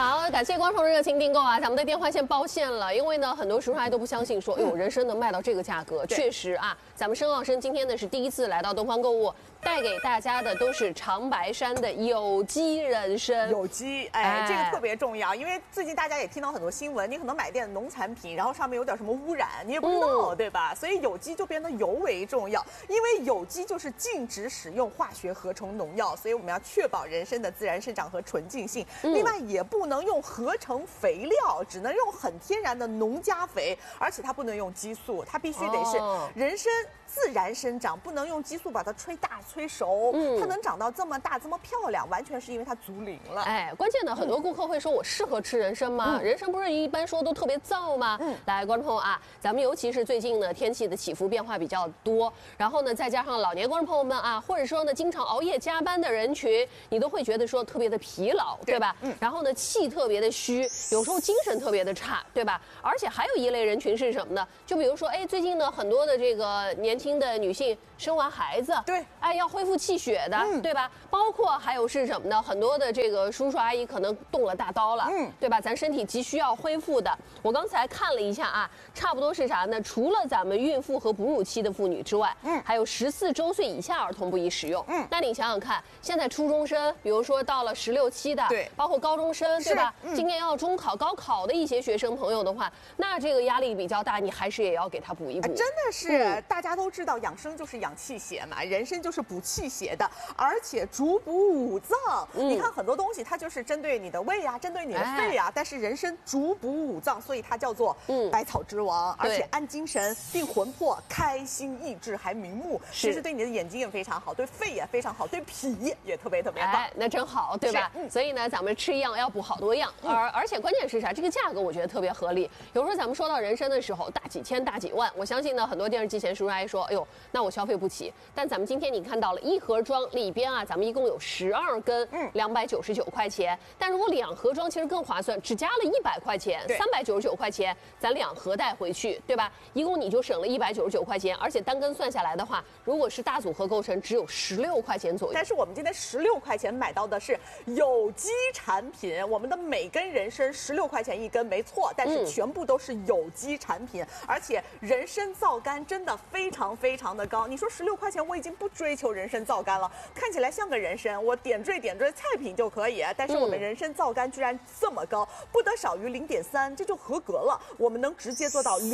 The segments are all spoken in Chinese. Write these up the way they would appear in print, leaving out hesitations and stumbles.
好，感谢观众的热情订购啊！咱们的电话线爆线了，因为呢，很多叔叔阿姨都不相信说，哟，人参能卖到这个价格，确实啊，咱们申奥生今天呢是第一次来到东方购物，带给大家的都是长白山的有机人参。 有机，哎，这个特别重要，因为最近大家也听到很多新闻，你可能买点农产品，然后上面有点什么污染，你也不知道，对吧？所以有机就变得尤为重要，因为有机就是禁止使用化学合成农药，所以我们要确保人参的自然生长和纯净性。另外也不能用合成肥料，只能用很天然的农家肥，而且它不能用激素，它必须得是人参自然生长，不能用激素把它吹大吹熟。它能长到这么大这么漂亮，完全是因为它足龄了。 哎，关键呢，很多顾客会说，我适合吃人参吗？人参不是一般说都特别燥吗？来，观众朋友啊，咱们尤其是最近呢天气的起伏变化比较多，然后呢再加上老年观众朋友们啊，或者说呢经常熬夜加班的人群，你都会觉得说特别的疲劳，对吧？然后呢气特别的虚，有时候精神特别的差，对吧？而且还有一类人群是什么呢？就比如说，哎，最近呢很多的这个年轻的女性生完孩子， 对， 哎，要恢复气血的，对吧？包括还有是什么呢？很多的这个叔叔阿姨可能动了大刀了，对吧？咱身体急需要恢复的。我刚才看了一下啊，差不多是啥呢？除了咱们孕妇和哺乳期的妇女之外，还有14周岁以下儿童不宜使用。那你想想看，现在初中生，比如说到了16、17的， 对， 包括高中生，对吧？今年要中考、高考的一些学生朋友的话，那这个压力比较大，你还是也要给他补一补。 真的是，大家都知道养生就是养气血嘛，人参就是补气血的，而且主补五脏。你看很多东西它就是针对你的胃啊，针对你的肺啊，但是人参主补五脏，所以它叫做百草之王，而且安精神、定魂魄、开心益智，还明目。其实对你的眼睛也非常好，对肺也非常好，对脾也特别特别棒。 哎，那真好，对吧？所以呢，咱们吃一样要补好多样，而且关键是啥？这个价格我觉得特别合理。有时候咱们说到人参的时候，大几千、大几万，我相信呢，很多电视机前叔叔阿姨说，哎呦，那我消费不起。但咱们今天你看到了一盒装里边啊，咱们一共有12根，299块钱。但如果2盒装，其实更划算，只加了100块钱，399块钱，咱2盒带回去，对吧？一共你就省了199块钱，而且单根算下来的话，如果是大组合构成，只有16块钱左右。 但是我们今天16块钱买到的是有机产品，我们的每根人参16块钱一根，没错，但是全部都是有机产品，而且人参皂苷真的非常非常的高。你说16块钱，我已经不追求人参皂苷了，看起来像个人参，我点缀菜品就可以。但是我们人参皂苷居然这么高，不得少于0.3，这就合格了。我们能直接做到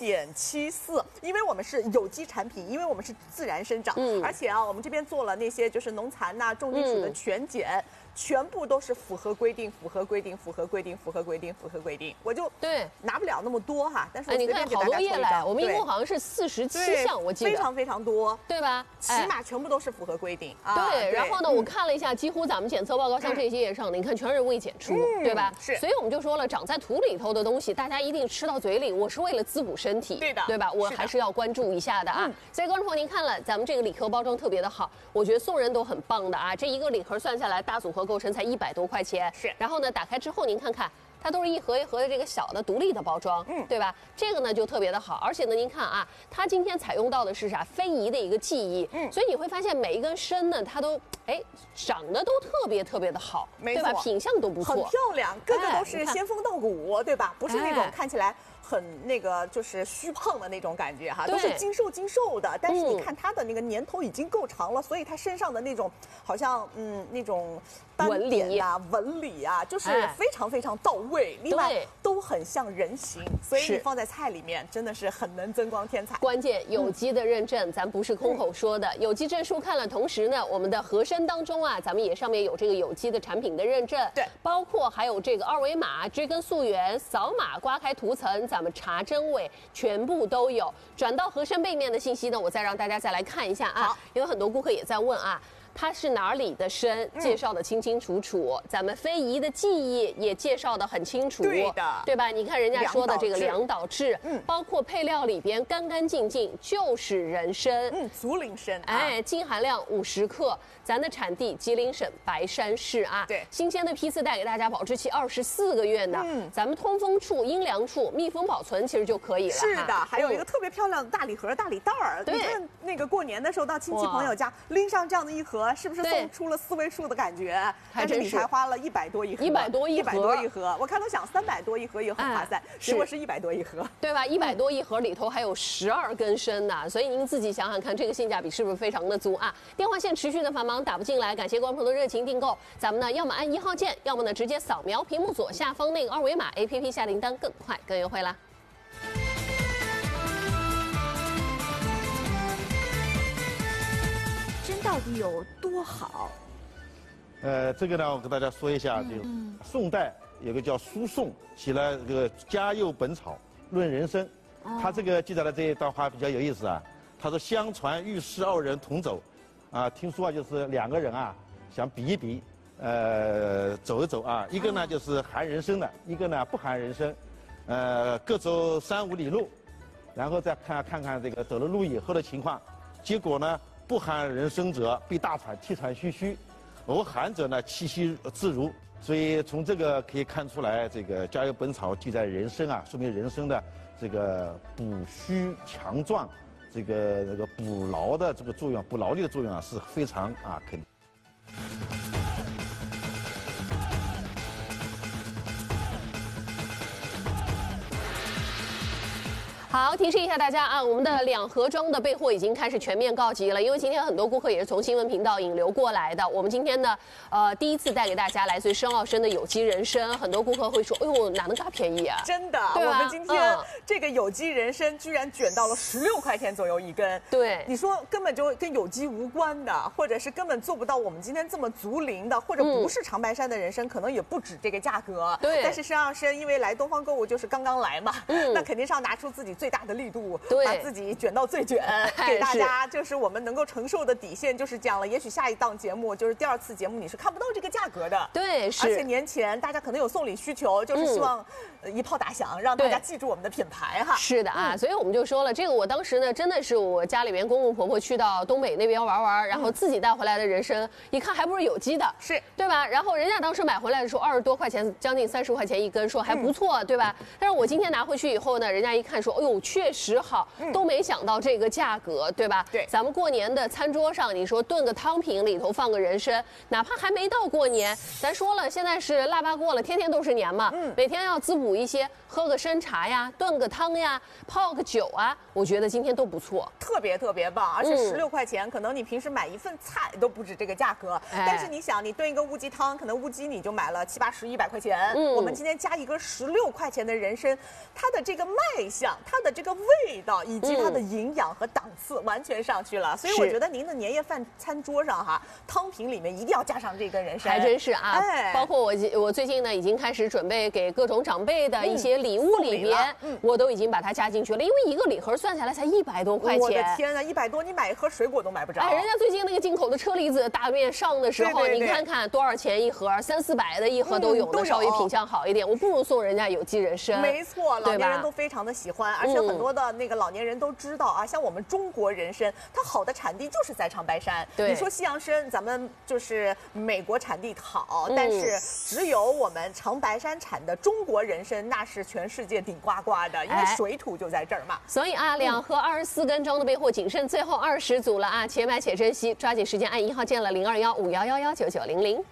0.74，因为我们是有机产品，因为我们是自然生长，而且啊，我们这边做了那些就是农残呐、重金属的全检。全部都是符合规定，符合规定，符合规定，符合规定，符合规定。我就拿不了那么多哈，但是我随便给大家抽一张。 我们一共好像是47项，我记得非常非常多， 对吧？ 起码全部都是符合规定啊。 对，然后呢，我看了一下，几乎咱们检测报告像这些上的，你看全是未检出，对吧？ 是， 所以我们就说了，长在土里头的东西，大家一定吃到嘴里。我是为了滋补身体， 对的， 对吧？我还是要关注一下的啊。所以观众朋友，您看了咱们这个礼盒包装特别的好，我觉得送人都很棒的啊。这一个礼盒算下来，大组合构成才100多块钱， 是。 然后呢，打开之后您看看。它都是一盒一盒的这个小的独立的包装，对吧？这个呢就特别的好，而且呢，您看啊，它今天采用到的是啥？非遗的一个技艺，所以你会发现每一根参呢，它都长得都特别特别的好，对吧？品相都不错， 很漂亮，个个都是仙风道骨，对吧？不是那种看起来很那个就是虚胖的那种感觉哈，都是精瘦的。但是你看它的那个年头已经够长了，所以它身上的那种好像那种斑点呀、纹理啊，就是非常非常到位。另外都很像人形，所以你放在菜里面真的是很能增光添彩。 关键有机的认证，咱不是空口说的，有机证书看了，同时呢，我们的盒参当中啊，咱们也上面有这个有机的产品的认证， 对， 包括还有这个2维码、追根溯源、扫码刮开涂层，咱们查真伪，全部都有。转到盒参背面的信息呢，我再让大家再来看一下啊，因为很多顾客也在问啊。它是哪里的参，介绍的清清楚楚，咱们非遗的技艺也介绍的很清楚， 对的， 对吧？你看人家说的这个两导制，包括配料里边干干净净就是人参， 足龄参， 净含量50克，咱的产地吉林省白山市啊， 对， 新鲜的批次带给大家保质期24个月呢，咱们通风处、阴凉处密封保存其实就可以了。 是的，还有一个特别漂亮的大礼盒、大礼袋儿，你看那个过年的时候到亲戚朋友家拎上这样的一盒。 盒，是不是送出了4位数的感觉？但是你才花了100多一盒 ，100多一盒， 我看都想300多一盒也很划算，结果是100多一盒， 对吧？100多一盒里头还有12根参呢，所以您自己想想看，这个性价比是不是非常的足啊？电话线持续的繁忙，打不进来，感谢观众朋友的热情订购，咱们呢要么按1号键，要么呢直接扫描屏幕左下方那个2维码 ，APP 下订单更快更优惠啦。 参到底有多好？ 这个呢，我跟大家说一下，就宋代有个叫苏颂写了这个《嘉佑本草论人参》，他这个记载的这一段话比较有意思啊。他说：“相传御史2人同走，听说就是2个人啊，想比一比，走一走啊。一个呢就是含人参的，一个呢不含人参，各走3、5里路，然后再看看这个走了路以后的情况。结果呢，不含人参者必大喘，气喘吁吁。”而含者呢，气息自如，所以从这个可以看出来，这个《嘉佑本草》记载人参啊，说明人参的这个补虚强壮，这个补劳的这个作用，补劳力的作用啊，是非常肯定。 好，提示一下大家啊，我们的2盒装的备货已经开始全面告急了，因为今天很多顾客也是从新闻频道引流过来的。我们今天呢，第一次带给大家来自于申奥参的有机人参，很多顾客会说，哎呦，哪能嘎便宜啊？ 真的，我们今天这个有机人参居然卷到了16块钱左右一根。 对， 你说根本就跟有机无关的，或者是根本做不到我们今天这么足龄的，或者不是长白山的人参，可能也不止这个价格。 对， 但是申奥参因为来东方购物就是刚刚来嘛，那肯定是要拿出自己最大的力度，把自己卷到最卷，给大家就是我们能够承受的底线就是这样了。也许下一档节目就是第2次节目，你是看不到这个价格的。 对，是。 而且年前大家可能有送礼需求，就是希望一炮打响，让大家记住我们的品牌哈。 是的啊，所以我们就说了，这个我当时呢真的是我家里面公公婆婆去到东北那边玩，然后自己带回来的人参，一看还不是有机的， 是对吧？然后人家当时买回来的时候20多块钱，将近30块钱一根，说还不错，对吧？但是我今天拿回去以后呢，人家一看说，哎呦，确实好，都没想到这个价格，对吧？ 对， 咱们过年的餐桌上，你说炖个汤品里头放个人参，哪怕还没到过年，咱说了，现在是腊八过了，天天都是年嘛，每天要滋补一些，喝个参茶呀，炖个汤呀，泡个酒啊，我觉得今天都不错， 特别棒，而且16块钱，可能你平时买一份菜都不止这个价格。但是你想，你炖一个乌鸡汤，可能乌鸡你就买了70、80、100块钱，我们今天加一根16块钱的人参，它的这个卖相，它的这个味道以及它的营养和档次完全上去了。所以我觉得您的年夜饭餐桌上哈，汤品里面一定要加上这根人参。 还真是啊，包括我最近呢已经开始准备给各种长辈的一些礼物里边，我都已经把它加进去了，因为一个礼盒算下来才100多块钱。 我的天哪，100多，你买一盒水果都买不着。 哎，人家最近那个进口的车厘子大面上的时候，你看看多少钱一盒，300、400的一盒都有的，稍微品相好一点，我不如送人家有机人参。 没错，老年人都非常的喜欢，而且很多的那个老年人都知道啊，像我们中国人参，它好的产地就是在长白山。你说西洋参，咱们就是美国产地好，但是只有我们长白山产的中国人参，那是全世界顶呱呱的，因为水土就在这儿嘛。 所以啊，2盒24根装的备货仅剩最后20组了啊，且买且珍惜，抓紧时间按1号键了021511199900。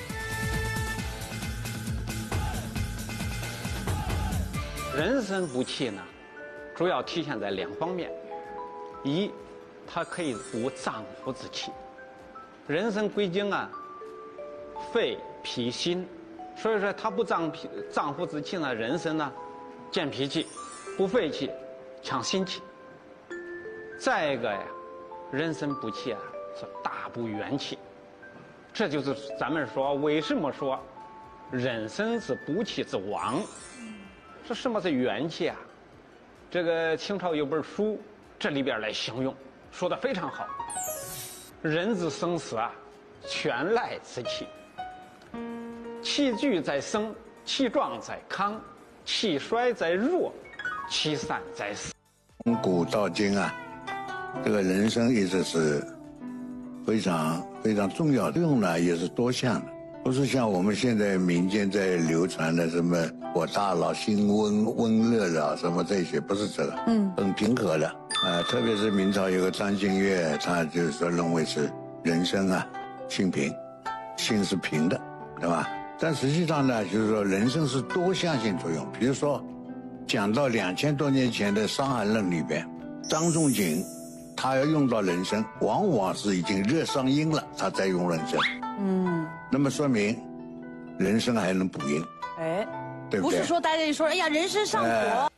人参补气呢，主要体现在2方面：一，它可以补脏腑之气。人参归经啊，肺、脾、心，所以说它补脏腑之气呢，人参呢，健脾气，补肺气，强心气。再一个呀，人参补气啊，是大补元气。这就是咱们说为什么说人参是补气之王。这什么是元气啊？这个清朝有本书，这里边来形容，说得非常好。人之生死啊，全赖之气。气聚在生，气壮在康，气衰在弱，气散在死。 从古到今啊，这个人参一直是非常重要的，用呢也是多项的。不是像我们现在民间在流传的什么我大脑心温热的什么这些，不是这个，很平和的。特别是明朝有个张敬岳，他就是说认为是人参啊性平，性是平的，对吧？但实际上呢，就是说人参是多象性作用。比如说，讲到2000多年前的《伤寒论》里边，张仲景他要用到人参，往往是已经热伤阴了，他再用人参。那么说明人参还能补阴， 哎， 对不对？ 不是说大家一说，哎呀，人参上火。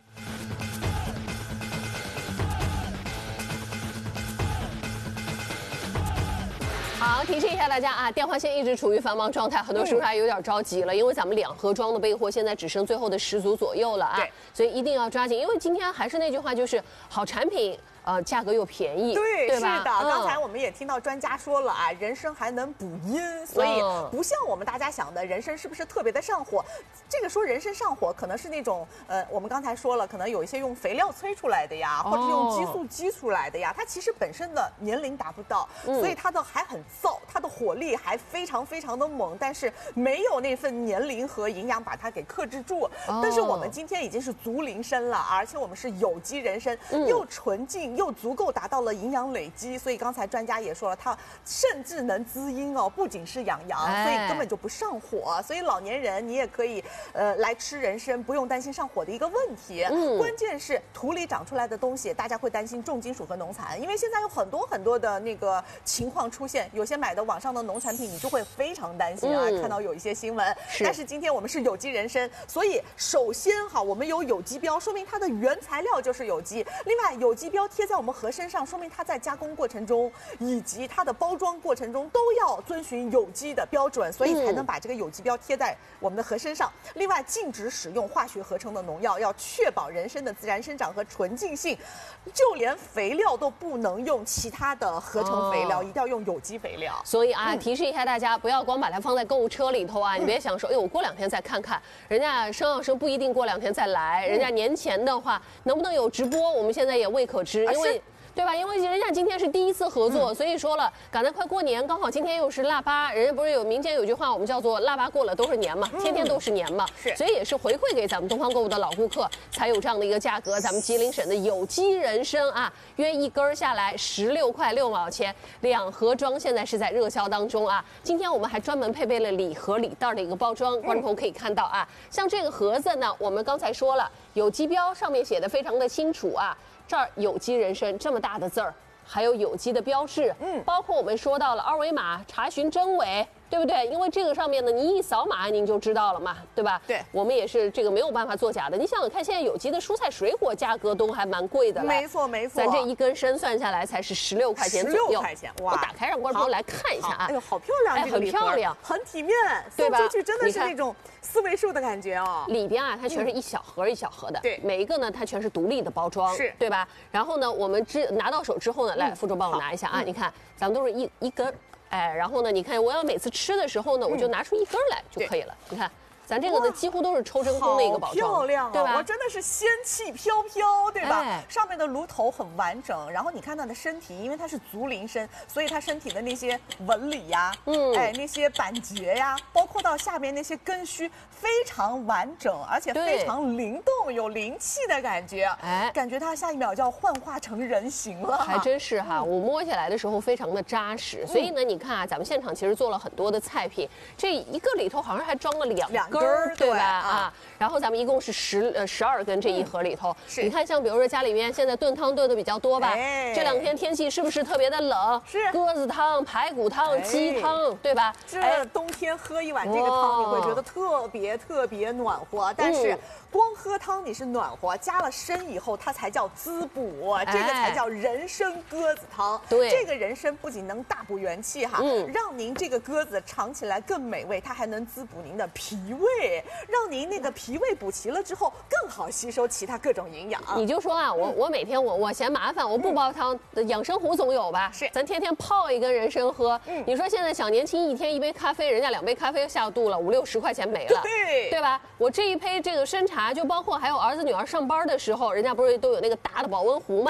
好，提示一下大家啊，电话线一直处于繁忙状态，很多叔叔阿姨有点着急了，因为咱们2盒装的备货现在只剩最后的10组左右了啊，所以一定要抓紧，因为今天还是那句话，就是好产品。价格又便宜， 对， 对是的。刚才我们也听到专家说了啊，人参还能补阴，所以不像我们大家想的，人参是不是特别的上火？这个说人参上火，可能是那种我们刚才说了，可能有一些用肥料催出来的呀，或者是用激素激出来的呀，它其实本身的年龄达不到，所以它的还很燥，它的火力还非常非常的猛，但是没有那份年龄和营养把它给克制住。但是我们今天已经是足龄参了，而且我们是有机人参，又纯净。又足够达到了营养累积，所以刚才专家也说了，它甚至能滋阴哦，不仅是养阳，所以根本就不上火。所以老年人你也可以来吃人参，不用担心上火的一个问题。关键是土里长出来的东西，大家会担心重金属和农残，因为现在有很多的那个情况出现，有些买的网上的农产品你就会非常担心啊。看到有一些新闻，但是今天我们是有机人参，所以首先哈，我们有有机标，说明它的原材料就是有机。另外，有机标贴在我们盒身上，说明它在加工过程中以及它的包装过程中都要遵循有机的标准，所以才能把这个有机标贴在我们的盒身上。另外，禁止使用化学合成的农药，要确保人参的自然生长和纯净性。就连肥料都不能用其他的合成肥料，一定要用有机肥料。 所以啊，提示一下大家，不要光把它放在购物车里头啊，你别想说，哎，我过2天再看看，人家生药生不一定过2天再来，人家年前的话能不能有直播，我们现在也未可知，因为。对吧？因为人家今天是第1次合作，所以说了，赶在快过年，刚好今天又是腊八，人家不是有民间有句话，我们叫做腊八过了都是年嘛，天天都是年嘛，所以也是回馈给咱们东方购物的老顾客，才有这样的一个价格。咱们吉林省的有机人参啊，约1根下来16块6毛钱，2盒装现在是在热销当中啊。今天我们还专门配备了礼盒礼袋的一个包装，观众朋友可以看到啊，像这个盒子呢，我们刚才说了，有机标上面写的非常的清楚啊。这儿有机人参这么大的字儿，还有有机的标志，包括我们说到了2维码查询真伪，对不对？因为这个上面呢，你一扫码您就知道了嘛，对吧？对，我们也是这个没有办法作假的。你想想看，现在有机的蔬菜水果价格都还蛮贵的了， 没错没错。 咱这1根参算下来才是16块钱左右。16 块钱，哇！ 我打开让观众朋友来看一下啊， 哎呦，好漂亮，这个很漂亮， 很体面， 对吧？ 送出去真的是那种4位数的感觉哦。 里边啊，它全是一小盒一小盒的， 对， 每一个呢，它全是独立的包装， 是对吧？然后呢，我们拿到手之后呢，来，副总帮我拿一下啊，你看，咱们都是一根。哎，然后呢？你看，我要每次吃的时候呢，我就拿出1根来就可以了。你看，咱这个呢几乎都是抽真空的一个包装， 漂亮啊， 对吧？ 我真的是仙气飘飘，对吧？ 哎、 上面的炉头很完整，然后你看它的身体，因为它是足龄参，所以它身体的那些纹理呀，哎，那些板结呀，包括到下面那些根须，非常完整，而且非常灵动，有灵气的感觉。哎，感觉它下一秒就要幻化成人形了。 还真是哈，我摸起来的时候非常的扎实。所以呢，你看啊，咱们现场其实做了很多的菜品，这1个里头好像还装了2根，对吧？啊，然后咱们一共是12根这1盒里头。你看，像比如说家里面现在炖汤炖的比较多吧，这2天天气是不是特别的冷？是，鸽子汤、排骨汤、鸡汤，对吧？ 这冬天喝一碗这个汤，你会觉得特别暖和。但是光喝汤你是暖和，加了参以后，它才叫滋补，这个才叫人参鸽子汤。对，这个人参不仅能大补元气哈，让您这个鸽子尝起来更美味，它还能滋补您的脾胃，让您那个脾胃补齐了之后，更好吸收其他各种营养。 你就说啊，我每天我嫌麻烦，我不煲汤，养生壶总有吧？是，咱天天泡一根人参喝。你说现在小年轻1天1杯咖啡，人家2杯咖啡下肚了，50-60块钱没了，对吧？我这一杯这个参茶，就包括还有儿子女儿上班的时候，人家不是都有那个大的保温壶嘛？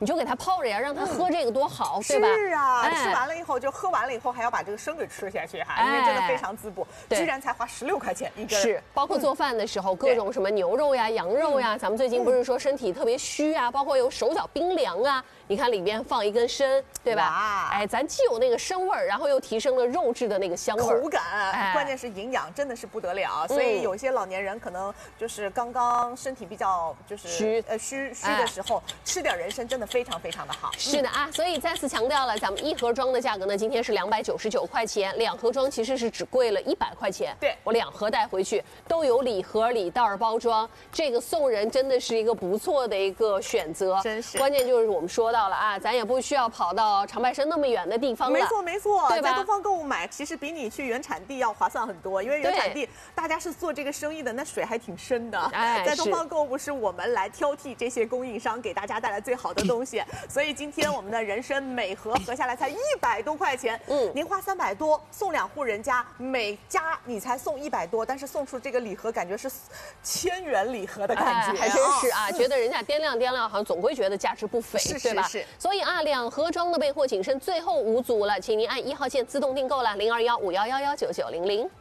你就给它泡着呀，让它喝这个多好，对吧？ 是啊，吃完了以后就喝完了以后还要把这个生给吃下去哈，因为真的非常滋补，居然才花16块钱一根。 是，包括做饭的时候，各种什么牛肉呀、羊肉呀，咱们最近不是说身体特别虚啊，包括有手脚冰凉啊，你看里边放一根参，对吧？哎，咱既有那个生味儿，然后又提升了肉质的那个香味口感，关键是营养真的是不得了。所以有些老年人可能就是刚刚身体比较就是虚的时候，吃点人参真的非常非常的好。 是的啊，所以再次强调了，咱们1盒装的价格呢，今天是299块钱，2盒装其实是只贵了100块钱。 对， 我2盒带回去都有礼盒、礼袋包装，这个送人真的是一个不错的一个选择。 真是， 关键就是我们说到了啊，咱也不需要跑到长白山那么远的地方了。 没错， 对吧？ 在东方购物买，其实比你去原产地要划算很多，因为原产地大家是做这个生意的，那水还挺深的。哎，在东方购物是我们来挑剔这些供应商，给大家带来最好的东西。所以今天我们的人参每盒合下来才100多块钱，您花300多送2户人家，每家你才送100多，但是送出这个礼盒感觉是1000元礼盒的感觉， 还真是啊，觉得人家掂量，好像总归觉得价值不菲，对吧？ 是。 所以啊，2盒装的备货仅剩最后5组了，请您按1号键自动订购了，021511199900。